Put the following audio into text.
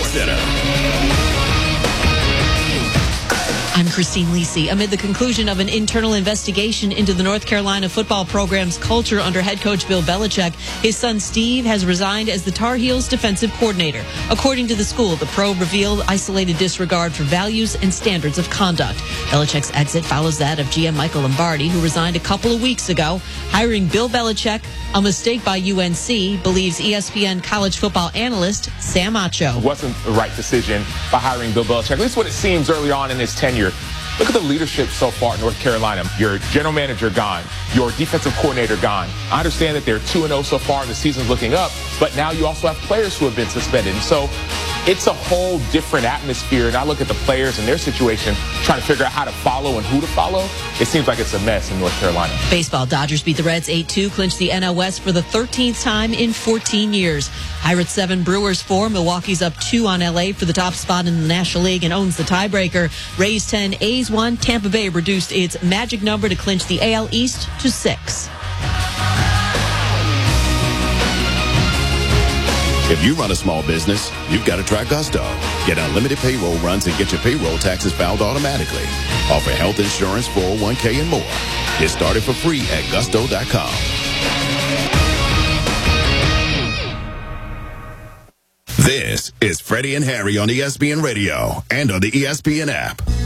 Center. I'm Christine Lisi. Amid the conclusion of an internal investigation into the North Carolina football program's culture under head coach Bill Belichick, his son Steve has resigned as the Tar Heels defensive coordinator. According to the school, the probe revealed isolated disregard for values and standards of conduct. Belichick's exit follows that of GM Michael Lombardi, who resigned a couple of weeks ago. Hiring Bill Belichick, a mistake by UNC, believes ESPN college football analyst Sam Acho. It wasn't the right decision by hiring Bill Belichick. At least what it seems early on in his tenure. Look at the leadership so far in North Carolina. Your general manager gone. Your defensive coordinator gone. I understand that they're 2-0 so far and the season's looking up, but now you also have players who have been suspended. And so it's a whole different atmosphere. And I look at the players and their situation, trying to figure out how to follow and who to follow. It seems like it's a mess in North Carolina. Baseball, Dodgers beat the Reds 8-2, clinched the NL West for the 13th time in 14 years. Pirates 7, Brewers 4. Milwaukee's up 2 on LA for the top spot in the National League and owns the tiebreaker. Rays 10, A's 1. Tampa Bay reduced its magic number to clinch the AL East to 6. If you run a small business, you've got to try Gusto. Get unlimited payroll runs and get your payroll taxes filed automatically. Offer health insurance, 401k, and more. Get started for free at gusto.com. This is Freddie and Harry on ESPN Radio and on the ESPN app.